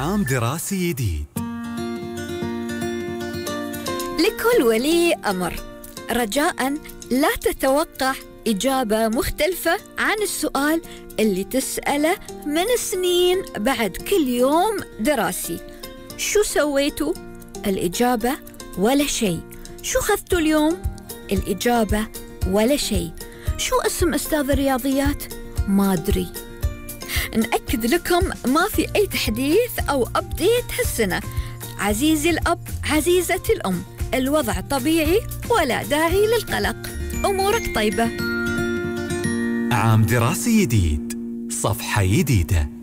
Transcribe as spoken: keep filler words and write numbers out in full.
عام دراسي جديد. لكل ولي أمر رجاءً لا تتوقع إجابة مختلفة عن السؤال اللي تسأله من سنين بعد كل يوم دراسي. شو سويتوا؟ الإجابة ولا شيء. شو خذتوا اليوم؟ الإجابة ولا شيء. شو اسم أستاذ الرياضيات؟ ما أدري. نأكد لكم ما في أي تحديث أو أبديت هالسنة. عزيزي الأب، عزيزتي الأم، الوضع طبيعي ولا داعي للقلق. أمورك طيبة. عام دراسي جديد، صفحة جديدة.